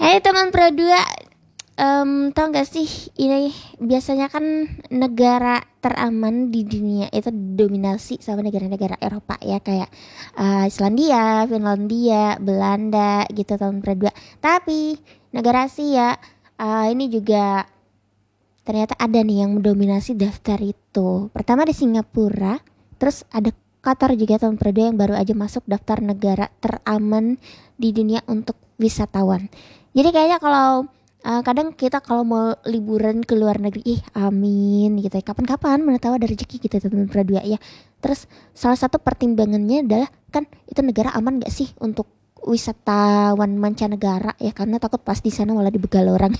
Teman Pro 2, tau gak sih ini biasanya kan negara teraman di dunia itu dominasi sama negara-negara Eropa ya, kayak Islandia, Finlandia, Belanda gitu teman Pro 2. Tapi negara Asia ini juga ternyata ada nih yang mendominasi daftar itu. Pertama di Singapura, terus ada Qatar juga tahun Pro 2 yang baru aja masuk daftar negara teraman di dunia untuk wisatawan. Jadi kayaknya kalau kadang kita kalau mau liburan ke luar negeri, amin gitu ya, kapan-kapan mana tahu ada rezeki gitu teman Pro 2 ya. Terus salah satu pertimbangannya adalah kan itu negara aman gak sih untuk wisatawan mancanegara ya, karena takut pas di sana malah dibegal orang.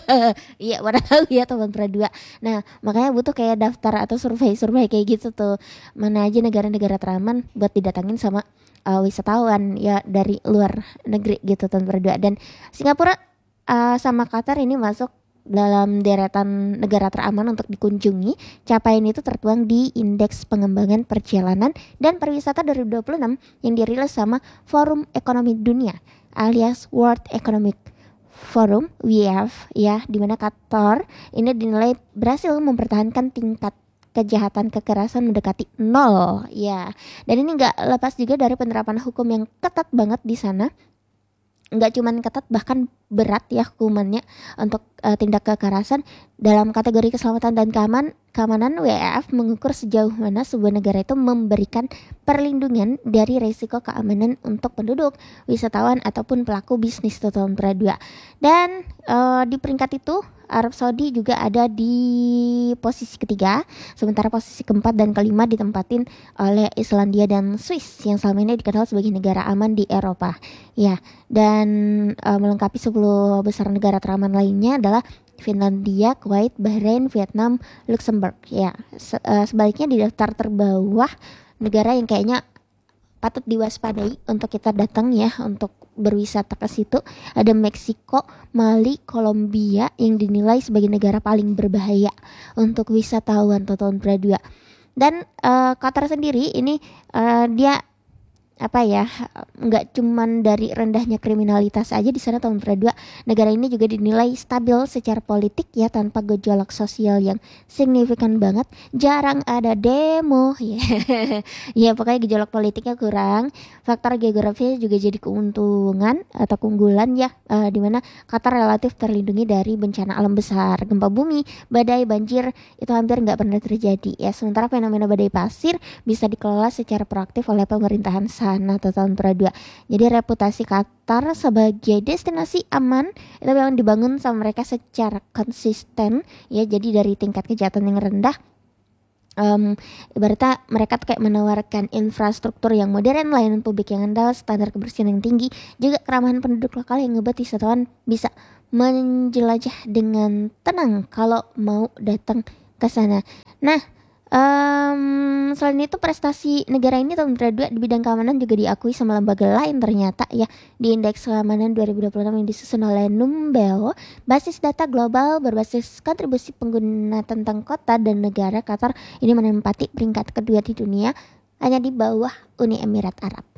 Iya, mana tahu ya teman Pro 2. Nah, makanya butuh kayak daftar atau survei kayak gitu tuh. Mana aja negara-negara teraman buat didatangin sama wisatawan ya dari luar negeri gitu teman Pro 2. Dan Singapura sama Qatar ini masuk dalam deretan negara teraman untuk dikunjungi. Capaian itu tertuang di Indeks Pengembangan Perjalanan dan Pariwisata 2026 yang dirilis sama Forum Ekonomi Dunia alias World Economic Forum WEF ya, di mana Qatar ini dinilai berhasil mempertahankan tingkat kejahatan kekerasan mendekati 0 ya. Dan ini nggak lepas juga dari penerapan hukum yang ketat banget di sana. Nggak cuman ketat, bahkan berat ya hukumannya untuk tindak kekerasan. Dalam kategori keselamatan dan keamanan, WEF mengukur sejauh mana sebuah negara itu memberikan perlindungan dari risiko keamanan untuk penduduk, wisatawan ataupun pelaku bisnis tahun Pro 2. Dan di peringkat itu Arab Saudi juga ada di posisi ketiga, sementara posisi keempat dan kelima ditempatin oleh Islandia dan Swiss yang selama ini dikenal sebagai negara aman di Eropa. Ya, dan melengkapi 10 besar negara teraman lainnya adalah Finlandia, Kuwait, Bahrain, Vietnam, Luxembourg. Ya, sebaliknya di daftar terbawah negara yang kayaknya patut diwaspadai untuk kita datang ya untuk berwisata ke situ ada Meksiko, Mali, Kolombia yang dinilai sebagai negara paling berbahaya untuk wisatawan tahun Pro 2. Dan Qatar sendiri ini dia nggak cuman dari rendahnya kriminalitas aja di sana tahun Pro 2, negara ini juga dinilai stabil secara politik ya, tanpa gejolak sosial yang signifikan banget, jarang ada demo ya. Ya pokoknya gejolak politiknya kurang. Faktor geografisnya juga jadi keuntungan atau keunggulan ya, dimana Qatar relatif terlindungi dari bencana alam besar, gempa bumi, badai, banjir itu hampir nggak pernah terjadi ya. Sementara fenomena badai pasir bisa dikelola secara proaktif oleh pemerintahan atau tahun Pro 2. Jadi reputasi Qatar sebagai destinasi aman itu memang dibangun sama mereka secara konsisten ya. Jadi dari tingkat kejahatan yang rendah, ibaratnya mereka tuh kayak menawarkan infrastruktur yang modern, layanan publik yang andal, standar kebersihan yang tinggi, juga keramahan penduduk lokal yang ngebuat wisatawan bisa menjelajah dengan tenang kalau mau datang ke sana. Nah, selain itu prestasi negara ini tahun 2022 di bidang keamanan juga diakui sama lembaga lain ternyata ya. Di Indeks Keamanan 2026 yang disusun oleh Numbeo, basis data global berbasis kontribusi pengguna tentang kota dan negara, Qatar ini menempati peringkat kedua di dunia, hanya di bawah Uni Emirat Arab.